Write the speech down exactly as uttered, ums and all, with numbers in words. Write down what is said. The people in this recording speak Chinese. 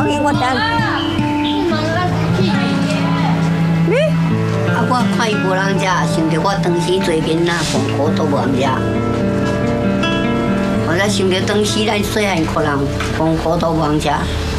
放心，我等。你？啊，我看伊无人食，想着我当时做囡仔，功课都无人食。我才想着当时咱细汉可人功课都无人食。